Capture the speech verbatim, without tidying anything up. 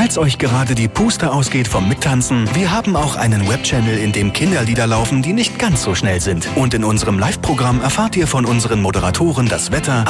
Falls euch gerade die Puste ausgeht vom Mittanzen, wir haben auch einen Webchannel, in dem Kinderlieder laufen, die nicht ganz so schnell sind. Und in unserem Live-Programm erfahrt ihr von unseren Moderatoren das Wetter,